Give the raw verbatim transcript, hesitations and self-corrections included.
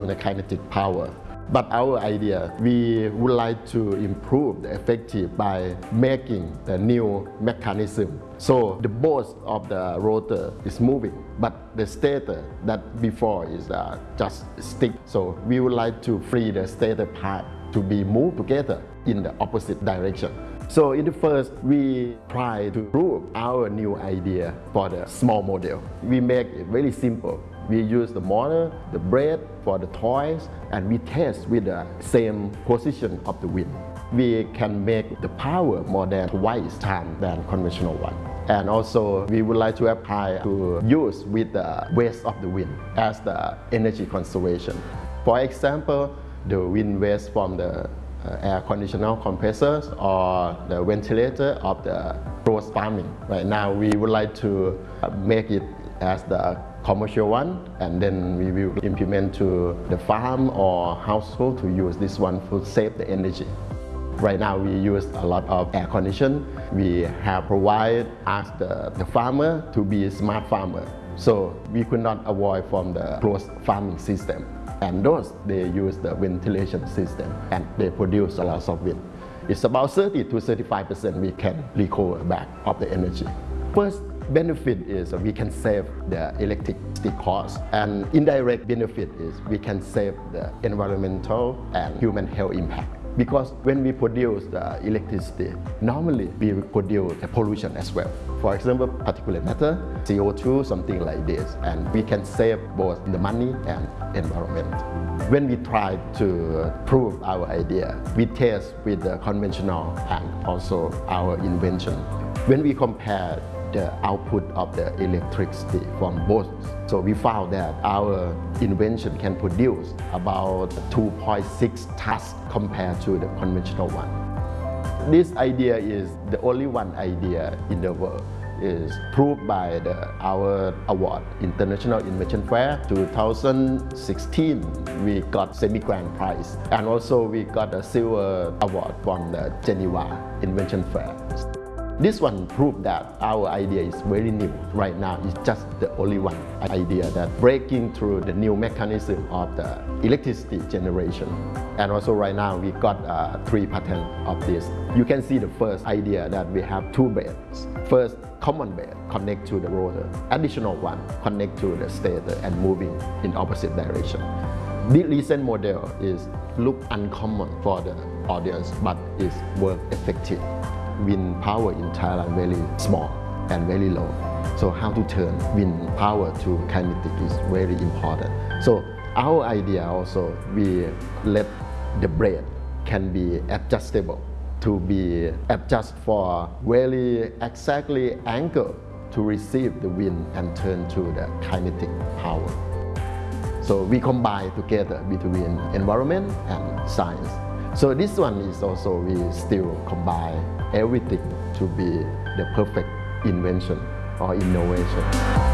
the kinetic power. But our idea, we would like to improve the effective by making the new mechanism. So the boss of the rotor is moving, but the stator that before is uh, just stick. So we would like to free the stator part to be moved together in the opposite direction. So in the first, we try to prove our new idea for the small model. We make it very simple. We use the motor, the blade for the toys, and we test with the same position of the wind. We can make the power more than twice time than conventional one. And also, we would like to apply to use with the waste of the wind as the energy conservation. For example, the wind waste from the uh, air conditioner compressors or the ventilator of the close farming. Right now, we would like to uh, make it as the commercial one, and then we will implement to the farm or household to use this one to save the energy. Right now we use a lot of air condition. We have provided ask the, the farmer to be a smart farmer. So we could not avoid from the closed farming system. And those, they use the ventilation system and they produce a lot of wind. It's about thirty to thirty-five percent we can recover back of the energy. First benefit is we can save the electricity cost, and indirect benefit is we can save the environmental and human health impact. Because when we produce the electricity, normally we produce the pollution as well. For example, particulate matter, C O two, something like this, and we can save both the money and environment. When we try to prove our idea, we test with the conventional and also our invention. When we compare the output of the electricity from both, so we found that our invention can produce about two point six times compared to the conventional one. This idea is the only one idea in the world. Is proved by the, our award, International Invention Fair two thousand sixteen. We got semi-grand prize, and also we got a silver award from the Geneva Invention Fair. This one proved that our idea is very new. Right now, it's just the only one idea that breaking through the new mechanism of the electricity generation. And also right now, we got uh, three patents of this. You can see the first idea that we have two blades. First, common blade connect to the rotor. Additional one connect to the stator and moving in opposite direction. The recent model is look uncommon for the audience, but is work effective. Wind power in Thailand very small and very low. So how to turn wind power to kinetic is very important. So our idea also, we let the blade can be adjustable to be adjust for very exactly angle to receive the wind and turn to the kinetic power. So we combine together between environment and science. So this one is also, we still combine everything to be the perfect invention or innovation.